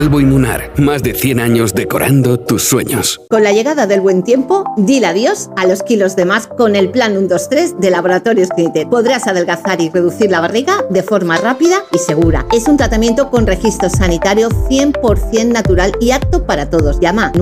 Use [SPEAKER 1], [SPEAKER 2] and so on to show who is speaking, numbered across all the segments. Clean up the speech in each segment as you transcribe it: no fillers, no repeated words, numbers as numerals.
[SPEAKER 1] Alboimunar, más de 100 años decorando tus sueños.
[SPEAKER 2] Con la llegada del buen tiempo, dile adiós a los kilos de más con el plan 1-2-3 de Laboratorios Clinitet. Podrás adelgazar y reducir la barriga de forma rápida y segura. Es un tratamiento con registro sanitario 100% natural y apto para todos. Llama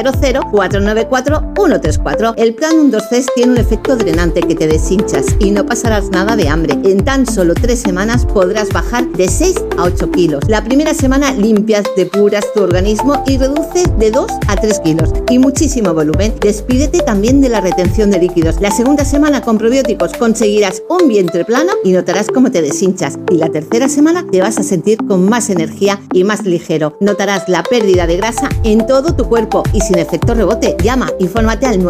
[SPEAKER 2] 900-494-134. El plan 1-2-3 tiene un efecto drenante que te deshinchas y no pasarás nada de hambre. En tan solo 3 semanas podrás bajar de 6 a 8 kilos. La primera semana limpias, depuras tu organismo y reduces de 2 a 3 kilos y muchísimo volumen. Despídete también de la retención de líquidos. La segunda semana con probióticos conseguirás un vientre plano y notarás cómo te deshinchas. Y la tercera semana te vas a sentir con más energía y más ligero. Notarás la pérdida de grasa en todo tu cuerpo y sin efecto rebote. Llama, infórmate al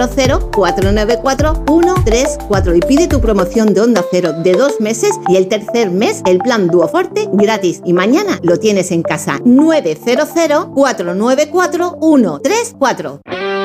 [SPEAKER 2] 900-494-134 y pide tu promoción de Onda Cero de 2 meses y el tercer mes el plan Duoforte gratis. Y mañana lo tienes en casa. 900-494-134.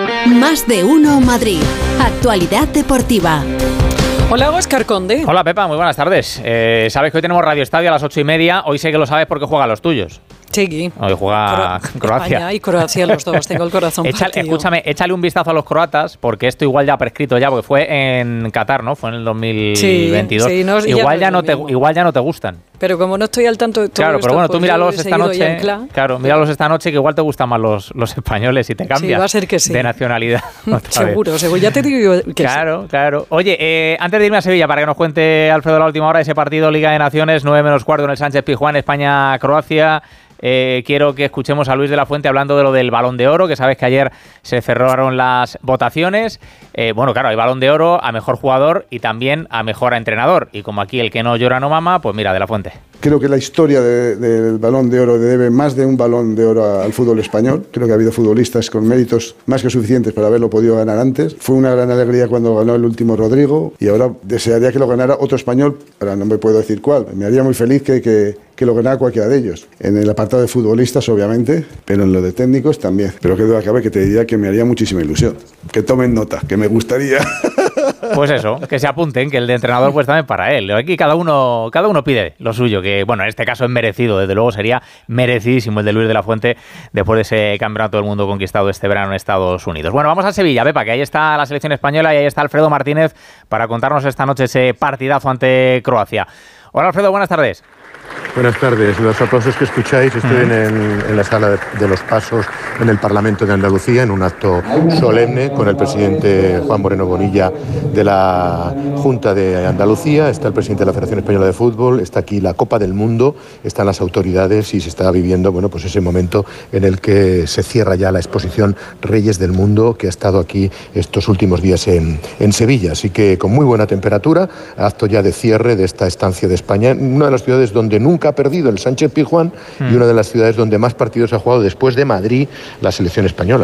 [SPEAKER 3] Más de uno Madrid. Actualidad deportiva.
[SPEAKER 4] Hola, Óscar Conde.
[SPEAKER 5] Hola, Pepa, muy buenas tardes. Sabes que hoy tenemos Radio Estadio a las 8:30. Hoy sé que lo sabes porque juegan los tuyos.
[SPEAKER 4] Sí.
[SPEAKER 5] Hoy juega Croacia.
[SPEAKER 4] España y Croacia, los dos. Tengo el corazón partido.
[SPEAKER 5] Escúchame, échale un vistazo a los croatas, porque esto igual ya ha prescrito ya, porque fue en Qatar, ¿no? Fue en el 2022.
[SPEAKER 4] Sí, no,
[SPEAKER 5] igual ya no te gustan.
[SPEAKER 4] Pero como no estoy al tanto de todo
[SPEAKER 5] claro,
[SPEAKER 4] esto,
[SPEAKER 5] pero bueno, tú míralos esta noche. Míralos
[SPEAKER 4] sí.
[SPEAKER 5] esta noche, que igual te gustan más los españoles y te cambias.
[SPEAKER 4] Sí, va a ser que sí.
[SPEAKER 5] De nacionalidad.
[SPEAKER 4] Seguro, ya te digo que
[SPEAKER 5] claro, sí. Claro. Oye, antes de irme a Sevilla, para que nos cuente Alfredo la última hora de ese partido Liga de Naciones, 9:15 en el Sánchez Pizjuán, España-Croacia. Quiero que escuchemos a Luis de la Fuente hablando de lo del Balón de Oro, que sabes que ayer se cerraron las votaciones. Bueno, claro, hay Balón de Oro a Mejor Jugador y también a Mejor Entrenador. Y como aquí el que no llora no mama, pues mira, de la Fuente.
[SPEAKER 6] Creo que la historia del Balón de Oro debe más de un Balón de Oro al fútbol español. Creo que ha habido futbolistas con méritos más que suficientes para haberlo podido ganar antes. Fue una gran alegría cuando ganó el último Rodrigo y ahora desearía que lo ganara otro español, ahora no me puedo decir cuál. Me haría muy feliz que lo ganara cualquiera de ellos. En el apartado de futbolistas, obviamente, pero en lo de técnicos también. Pero que duda cabe que te diría que me haría muchísima ilusión. Que tomen nota, que me gustaría.
[SPEAKER 5] Pues eso, que se apunten, que el de entrenador pues también para él. Aquí cada uno pide lo suyo, que bueno, en este caso es merecido, desde luego sería merecidísimo el de Luis de la Fuente después de ese campeonato del mundo conquistado este verano en Estados Unidos. Bueno, vamos a Sevilla, Pepa, que ahí está la selección española y ahí está Alfredo Martínez para contarnos esta noche ese partidazo ante Croacia. Hola Alfredo, buenas tardes.
[SPEAKER 7] Buenas tardes. Los aplausos que escucháis, estoy en la sala de los Pasos en el Parlamento de Andalucía, en un acto solemne con el presidente Juan Moreno Bonilla de la Junta de Andalucía, está el presidente de la Federación Española de Fútbol, está aquí la Copa del Mundo, están las autoridades y se está viviendo, bueno, pues ese momento en el que se cierra ya la exposición Reyes del Mundo que ha estado aquí estos últimos días en Sevilla. Así que con muy buena temperatura, acto ya de cierre de esta estancia de España, una de las ciudades donde nunca ha perdido el Sánchez Pizjuán y una de las ciudades donde más partidos ha jugado después de Madrid la selección española.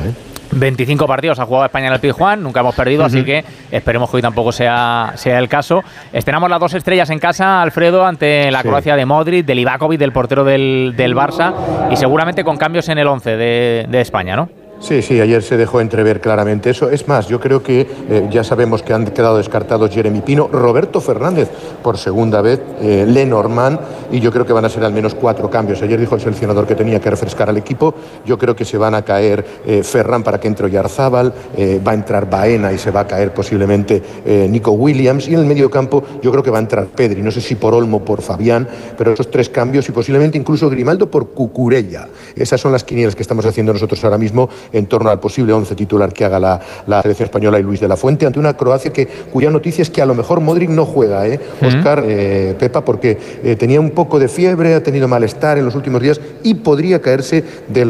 [SPEAKER 5] 25 partidos ha jugado España en el Pizjuán, nunca hemos perdido, así que esperemos que hoy tampoco sea el caso. Estrenamos las 2 estrellas en casa, Alfredo, ante la Croacia de Modric, de Livakovic, del portero del Barça, y seguramente con cambios en el 11 de España, ¿no?
[SPEAKER 7] Sí, ayer se dejó entrever claramente eso. Es más, yo creo que ya sabemos que han quedado descartados Jeremy Pino, Roberto Fernández por segunda vez, Lenormand, y yo creo que van a ser al menos 4 cambios. Ayer dijo el seleccionador que tenía que refrescar al equipo. Yo creo que se van a caer Ferran para que entre Oyarzábal, va a entrar Baena y se va a caer posiblemente Nico Williams, y en el medio campo yo creo que va a entrar Pedri, no sé si por Olmo o por Fabián, pero esos 3 cambios y posiblemente incluso Grimaldo por Cucurella. Esas son las quinielas que estamos haciendo nosotros ahora mismo en torno al posible 11 titular que haga la selección española y Luis de la Fuente ante una Croacia cuya noticia es que a lo mejor Modric no juega, Óscar, Pepa, porque tenía un poco de fiebre, ha tenido malestar en los últimos días y podría caerse del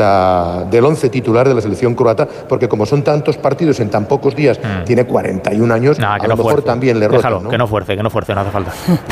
[SPEAKER 7] 11 titular de la selección croata, porque como son tantos partidos en tan pocos días, tiene 41 años, a lo mejor también le rota.
[SPEAKER 5] Déjalo, ¿no? Que no fuerce, no hace falta.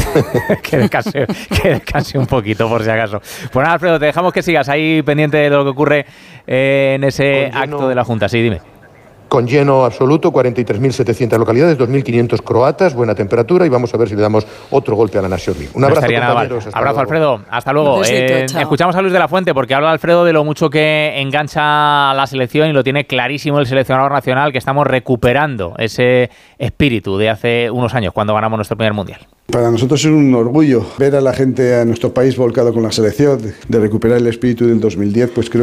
[SPEAKER 5] que descanse un poquito por si acaso. Bueno, Alfredo, te dejamos que sigas ahí pendiente de lo que ocurre en ese acto de la Junta. Sí, dime.
[SPEAKER 7] con lleno absoluto, 43.700 localidades, 2.500 croatas, buena temperatura y vamos a ver si le damos otro golpe a la Nations League. Un abrazo, compañeros.
[SPEAKER 5] Abrazo, Alfredo. Hasta luego. Escuchamos a Luis de la Fuente porque habla Alfredo de lo mucho que engancha a la selección y lo tiene clarísimo el seleccionador nacional, que estamos recuperando ese espíritu de hace unos años cuando ganamos nuestro primer mundial.
[SPEAKER 6] Para nosotros es un orgullo ver a la gente, a nuestro país volcado con la selección, de recuperar el espíritu del 2010, pues creo